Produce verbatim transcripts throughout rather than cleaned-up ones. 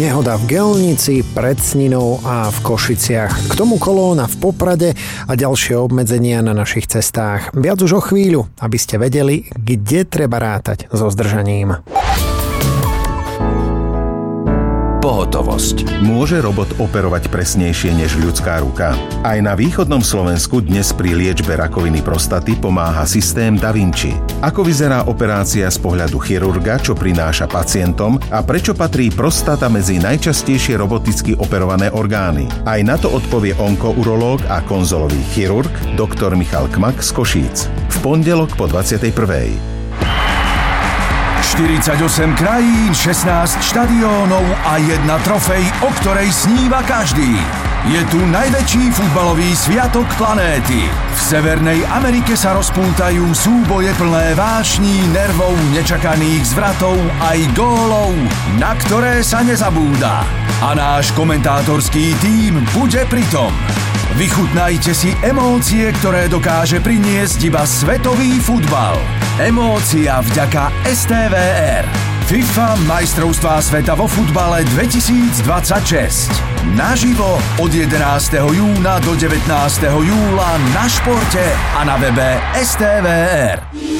nehoda v Gelnici, pred Sninou a v Košiciach. K tomu kolóna v Poprade a ďalšie obmedzenia na našich cestách. Viac už o chvíľu, aby ste vedeli, kde treba rátať so zdržaním. Pohotovosť. Môže robot operovať presnejšie než ľudská ruka? Aj na východnom Slovensku dnes pri liečbe rakoviny prostaty pomáha systém Da Vinci. Ako vyzerá operácia z pohľadu chirurga, čo prináša pacientom a prečo patrí prostata medzi najčastejšie roboticky operované orgány? Aj na to odpovie onkourológ a konzolový chirurg doktor Michal Kmak z Košíc. V pondelok po dvadsiatej prvej. štyridsaťosem krajín, šestnásť štadiónov a jedna trofej, o ktorej sníva každý. Je tu najväčší futbalový sviatok planéty. V Severnej Amerike sa rozpútajú súboje plné vášní, nervov, nečakaných zvratov aj gólov, na ktoré sa nezabúda. A náš komentátorský tím bude pritom. Vychutnajte si emócie, ktoré dokáže priniesť iba svetový futbal. Emócia vďaka es té vé er. FIFA majstrovstvá sveta vo futbale dvetisícdvadsaťšesť. Naživo od jedenásteho júna do devätnásteho júla na Športe a na webe es té vé er.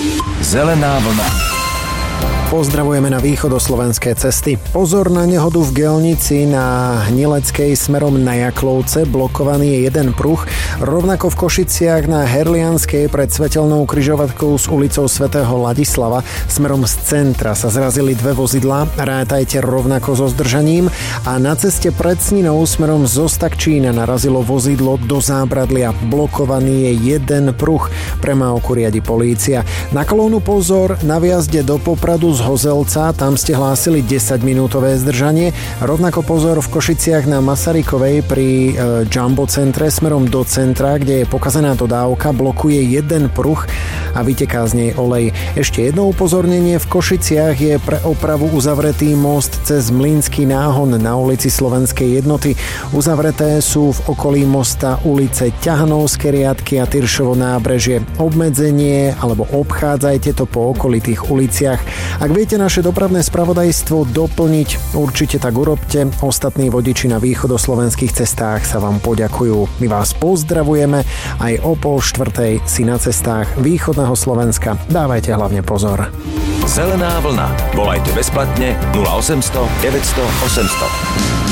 Zelená vlna. Pozdravujeme na východoslovenské cesty. Pozor na nehodu v Gelnici, na Hnileckej smerom na Jaklovce. Blokovaný je jeden pruh. Rovnako v Košiciach na Herlianskej pred svetelnou križovatkou s ulicou svätého Ladislava. Smerom z centra sa zrazili dve vozidlá. Rátajte rovnako so zdržaním. A na ceste pred Sninou smerom zo Stakčína narazilo vozidlo do zábradlia. Blokovaný je jeden pruh. Premávku riadi polícia. Na kolónu pozor na viazde do Popradu z Hozelca, tam ste hlásili desaťminútové zdržanie. Rovnako pozor v Košiciach na Masarykovej pri e, Jumbo centre smerom do centra, kde je pokazaná dodávka, blokuje jeden pruh a vyteká z nej olej. Ešte jedno upozornenie, v Košiciach je pre opravu uzavretý most cez Mlynský náhon na ulici Slovenskej jednoty. Uzavreté sú v okolí mosta ulice Ťahanovské riadky a Tyršovo nábrežie. Obmedzenie alebo obchádzajte to po okolitých uliciach. Ak viete naše dopravné spravodajstvo doplniť, určite tak urobte. Ostatní vodiči na východoslovenských cestách sa vám poďakujú. My vás pozdravujeme. Aj o pol štvrtej si na cestách východného Slovenska dávajte hlavne pozor. Zelená vlna. Volajte bezplatne nula osemsto deväťsto osemsto.